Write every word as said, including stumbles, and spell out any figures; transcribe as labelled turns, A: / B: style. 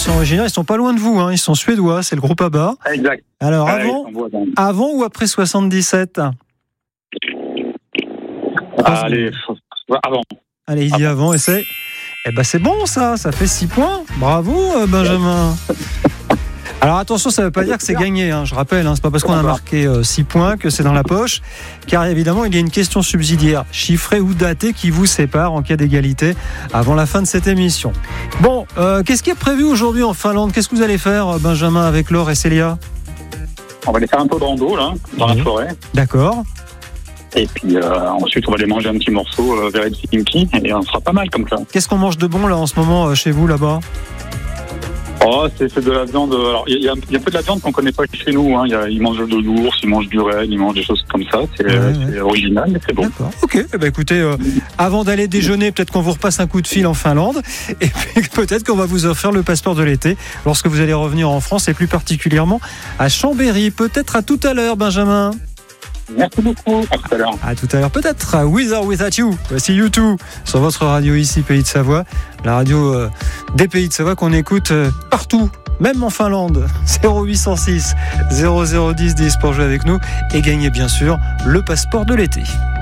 A: sont originaires, ils sont pas loin de vous, hein, ils sont suédois, c'est le groupe ABBA.
B: Exact.
A: Alors,
B: Ah,
A: avant,
B: ils sont beaux, donc.
A: avant ou après soixante-dix-sept?
B: Ah, allez, avant.
A: Allez, il dit avant, et c'est... Eh ben, c'est bon, ça, ça fait six points. Bravo, euh, Benjamin. Alors attention, ça ne veut pas dire que c'est gagné, hein, je rappelle, hein, c'est pas parce qu'on a marqué euh, six points que c'est dans la poche, car évidemment il y a une question subsidiaire, chiffrée ou datée, qui vous sépare en cas d'égalité avant la fin de cette émission. Bon, euh, qu'est-ce qui est prévu aujourd'hui en Finlande? Qu'est-ce que vous allez faire, Benjamin, avec Laure et Célia?
B: On va aller faire un peu de rando, là, dans
A: Mmh.
B: la forêt.
A: D'accord.
B: Et puis euh, ensuite, on va aller manger un petit morceau euh, vers Helsinki, et on sera pas mal comme ça.
A: Qu'est-ce qu'on mange de bon là en ce moment euh, chez vous là-bas?
B: Oh, c'est, c'est de la viande. Alors, il y, y a un peu de la viande qu'on connaît pas chez nous. Hein. Y a, ils mangent de l'ours, ils mangent du renne, ils mangent des choses comme ça. C'est,
A: Ouais,
B: c'est
A: ouais.
B: original, mais c'est bon.
A: D'accord. Ok. Eh ben, écoutez, euh, avant d'aller déjeuner, peut-être qu'on vous repasse un coup de fil en Finlande, et puis peut-être qu'on va vous offrir le passeport de l'été lorsque vous allez revenir en France, et plus particulièrement à Chambéry. Peut-être à tout à l'heure, Benjamin.
B: Merci beaucoup. À tout à l'heure.
A: À tout à l'heure, peut-être. With or Without You. Voici You Too sur votre radio ici, Pays de Savoie. La radio euh, des Pays de Savoie qu'on écoute euh, partout, même en Finlande. zéro huit cent six zéro zéro dix dix pour jouer avec nous et gagner bien sûr le passeport de l'été.